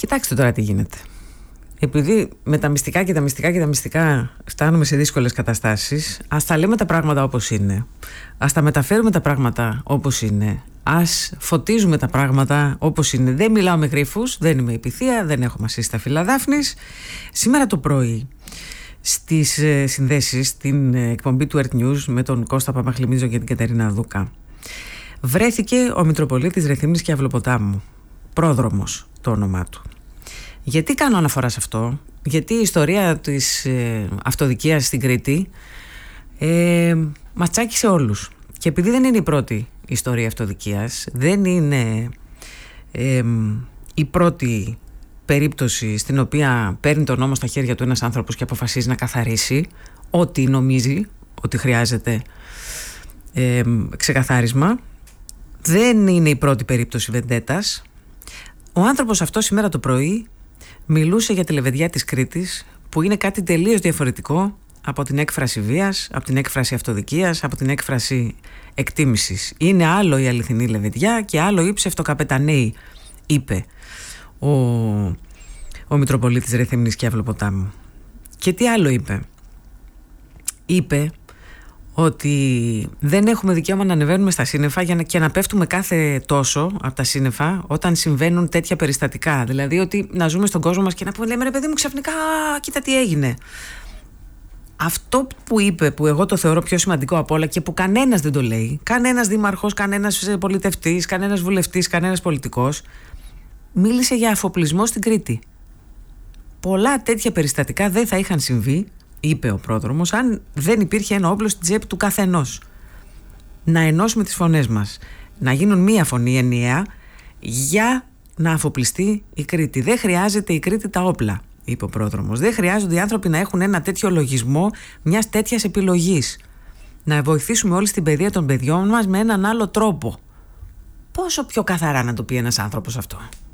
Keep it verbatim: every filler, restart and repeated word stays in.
Κοιτάξτε τώρα τι γίνεται. Επειδή με τα μυστικά και τα μυστικά και τα μυστικά φτάνουμε σε δύσκολες καταστάσεις, ας τα λέμε τα πράγματα όπως είναι. Ας τα μεταφέρουμε τα πράγματα όπως είναι. Ας φωτίζουμε τα πράγματα όπως είναι. Δεν μιλάω με γρίφους, δεν είμαι η Πυθία, δεν έχω μασίσει τα φύλλα Δάφνης. Σήμερα το πρωί, στις ε, συνδέσεις, στην ε, εκπομπή του Earth News με τον Κώστα Παπαχλημίδη και την Κατερίνα Δούκα, βρέθηκε ο Μητροπολίτης Ρεθύμνης και Αυλοποτάμου, πρόδρομος το όνομά του. Γιατί κάνω αναφορά σε αυτό? Γιατί η ιστορία της ε, αυτοδικίας στην Κρήτη ε, μας τσάκισε όλους. Και επειδή δεν είναι η πρώτη ιστορία αυτοδικίας, δεν είναι ε, η πρώτη περίπτωση στην οποία παίρνει τον νόμο στα χέρια του ένας άνθρωπος και αποφασίζει να καθαρίσει ό,τι νομίζει ότι χρειάζεται ε, ξεκαθάρισμα, δεν είναι η πρώτη περίπτωση βεντέτας. Ο άνθρωπος αυτό σήμερα το πρωί μιλούσε για τη λεβεδιά της Κρήτης, που είναι κάτι τελείως διαφορετικό από την έκφραση βίας, από την έκφραση αυτοδικίας, από την έκφραση εκτίμησης. Είναι άλλο η αληθινή λεβεδιά και άλλο η ψευτοκαπεταναίη, είπε ο, ο Μητροπολίτης Ρεθύμνης και Αυλοποτάμου. Και τι άλλο είπε? Είπε ότι δεν έχουμε δικαίωμα να ανεβαίνουμε στα σύννεφα για να, και να πέφτουμε κάθε τόσο από τα σύννεφα όταν συμβαίνουν τέτοια περιστατικά. Δηλαδή ότι να ζούμε στον κόσμο μας και να πούμε, λέμε ρε παιδί μου, ξαφνικά κοίτα τι έγινε. Αυτό που είπε, που εγώ το θεωρώ πιο σημαντικό από όλα και που κανένας δεν το λέει, κανένας δήμαρχος, κανένας πολιτευτής, κανένας βουλευτής, κανένας πολιτικός, μίλησε για αφοπλισμό στην Κρήτη. Πολλά τέτοια περιστατικά δεν θα είχαν συμβεί, είπε ο πρόδρομος, αν δεν υπήρχε ένα όπλο στην τσέπη του καθενός. Να ενώσουμε τις φωνές μας, να γίνουν μία φωνή ενιαία για να αφοπλιστεί η Κρήτη. Δεν χρειάζεται η Κρήτη τα όπλα, είπε ο πρόδρομος. Δεν χρειάζονται οι άνθρωποι να έχουν ένα τέτοιο λογισμό μιας τέτοιας επιλογής. Να βοηθήσουμε όλοι στην παιδεία των παιδιών μας με έναν άλλο τρόπο. Πόσο πιο καθαρά να το πει ένας άνθρωπος αυτό?